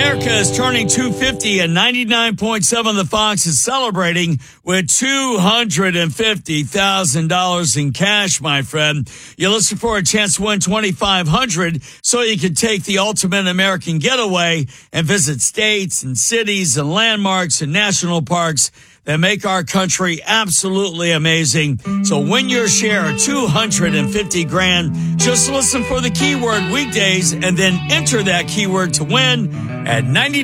America is turning 250 and 99.7 The Fox is celebrating with $250,000 in cash, my friend. You listen for a chance to win $2,500 so you can take the ultimate American getaway and visit states and cities and landmarks and national parks that make our country absolutely amazing. So win your share of $250,000. Just listen for the keyword weekdays and then enter that keyword to win at 99.